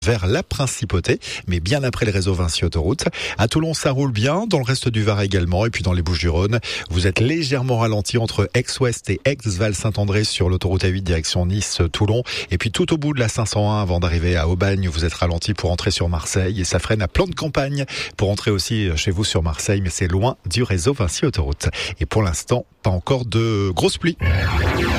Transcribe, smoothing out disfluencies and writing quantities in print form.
vers la Principauté, mais bien après le réseau Vinci Autoroute. À Toulon, ça roule bien, dans le reste du Var également, et puis dans les Bouches-du-Rhône, vous êtes légèrement ralenti entre Aix-Ouest et Aix-Val-Saint-André sur l'autoroute A8 direction Nice-Toulon, et puis tout au bout de la 501 avant d'arriver à Aubagne, vous êtes ralenti pour entrer sur Marseille, et ça freine à Plan de Campagne pour entrer aussi chez vous sur Marseille, mais c'est loin du réseau Vinci Autoroute. Et pour l'instant, pas encore de grosses pluies.